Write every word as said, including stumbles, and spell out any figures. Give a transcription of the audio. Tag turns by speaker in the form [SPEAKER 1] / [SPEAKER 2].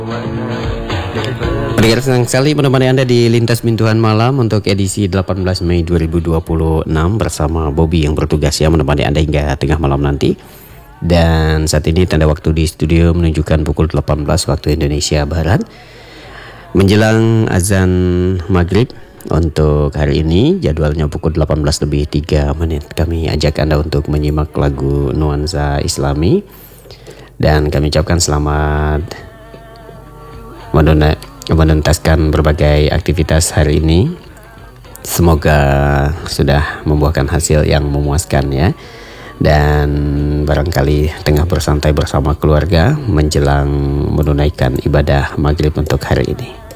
[SPEAKER 1] Pendengar, senang sekali menemani Anda di Lintas Bintuhan Malam untuk edisi delapan belas Mei dua ribu dua puluh enam bersama Bobby yang bertugas ya menemani Anda hingga tengah malam nanti. Dan saat ini tanda waktu di studio menunjukkan pukul delapan belas waktu Indonesia Barat. Menjelang azan maghrib untuk hari ini, jadwalnya pukul delapan belas lebih tiga menit. Kami ajak Anda untuk menyimak lagu nuansa Islami. Dan kami ucapkan selamat menuntaskan berbagai aktivitas hari ini. Semoga sudah membuahkan hasil yang memuaskan ya. Dan barangkali tengah bersantai bersama keluarga menjelang menunaikan ibadah maghrib untuk hari ini.